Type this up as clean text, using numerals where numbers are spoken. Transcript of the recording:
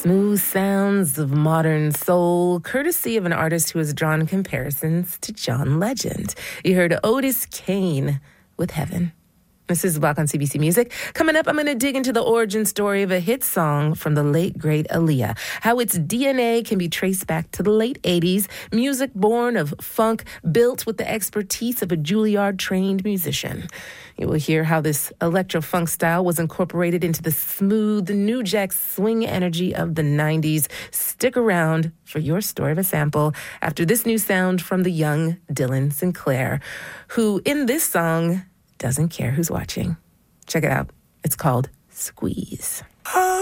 Smooth sounds of modern soul, courtesy of an artist who has drawn comparisons to John Legend. You heard Otis Kane with Heaven. This is Block on CBC Music. Coming up, I'm going to dig into the origin story of a hit song from the late, great Aaliyah, how its DNA can be traced back to the late 80s, music born of funk, built with the expertise of a Juilliard-trained musician. You will hear how this electro-funk style was incorporated into the smooth, new jack swing energy of the 90s. Stick around for your story of a sample after this new sound from the young Dylan Sinclair, who in this song doesn't care who's watching. Check it out. It's called Squeeze.